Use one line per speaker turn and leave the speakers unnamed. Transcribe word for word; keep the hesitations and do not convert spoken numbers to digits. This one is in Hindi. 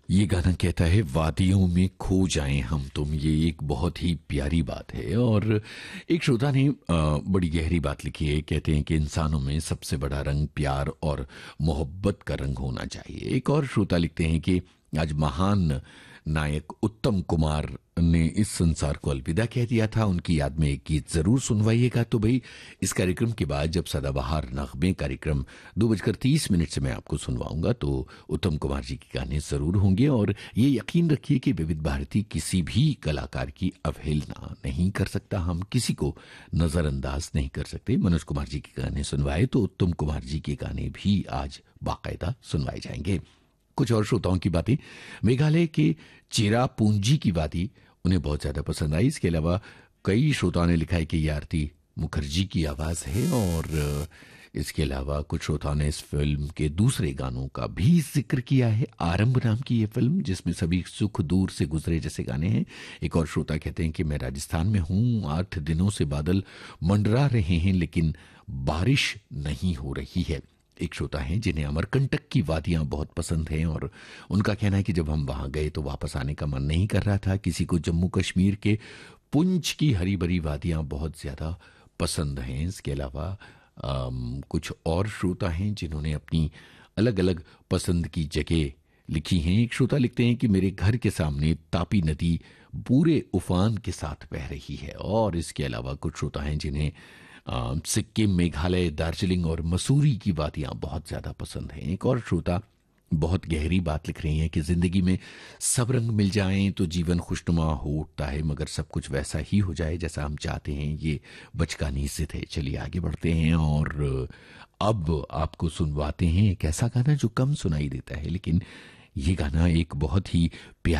ये गाना कहता है वादियों में खो जाएं हम तुम। ये एक बहुत ही प्यारी बात है। और एक श्रोता ने अ, बड़ी गहरी बात लिखी है। कहते हैं कि इंसानों में सबसे बड़ा रंग प्यार और मोहब्बत का रंग होना चाहिए। एक और श्रोता लिखते हैं कि आज महान नायक उत्तम कुमार ने इस संसार को अलविदा कह दिया था। उनकी याद में एक गीत जरूर सुनवाइएगा। तो भाई, इस कार्यक्रम के बाद जब सदाबहार नगमे कार्यक्रम दो बजकर तीस मिनट से मैं आपको सुनवाऊंगा तो उत्तम कुमार जी के गाने जरूर होंगे। और ये यकीन रखिए कि विविध भारती किसी भी कलाकार की अवहेलना नहीं कर सकता। हम किसी को नजरअंदाज नहीं कर सकते। मनोज कुमार जी के गाने सुनवाए तो उत्तम कुमार जी के गाने भी आज बाकायदा सुनवाए जाएंगे। कुछ और श्रोताओं की बातें। मेघालय के चेरापूंजी की वादी उन्हें बहुत ज्यादा पसंद आई। इसके अलावा कई श्रोताओं ने लिखा है कि ये आरती मुखर्जी की आवाज है। और इसके अलावा कुछ श्रोताओं ने इस फिल्म के दूसरे गानों का भी जिक्र किया है। आरंभ नाम की ये फिल्म जिसमें सभी सुख दूर से गुजरे जैसे गाने हैं। एक और श्रोता कहते हैं कि मैं राजस्थान में हूं, आठ दिनों से बादल मंडरा रहे हैं लेकिन बारिश नहीं हो रही है। एक श्रोता हैं जिन्हें अमरकंटक की वादियां बहुत पसंद हैं और उनका कहना है कि जब हम वहां गए तो वापस आने का मन नहीं कर रहा था। किसी को जम्मू कश्मीर के पुंछ की हरी भरी वादियां बहुत ज्यादा पसंद हैं। इसके अलावा अम, कुछ और श्रोता हैं जिन्होंने अपनी अलग अलग पसंद की जगह लिखी हैं। एक श्रोता लिखते हैं कि मेरे घर के सामने तापी नदी पूरे उफान के साथ बह रही है। और इसके अलावा कुछ श्रोता हैं जिन्हें अ, सिक्किम, मेघालय, दार्जिलिंग और मसूरी की वादियां बहुत ज्यादा पसंद हैं। एक और श्रोता बहुत गहरी बात लिख रही हैं कि जिंदगी में सब रंग मिल जाएं तो जीवन खुशनुमा हो उठता है, मगर सब कुछ वैसा ही हो जाए जैसा हम चाहते हैं ये बचकानी जिद है। चलिए आगे बढ़ते हैं और अब आपको सुनवाते हैं एक ऐसा गाना जो कम सुनाई देता है, लेकिन ये गाना एक बहुत ही प्यारा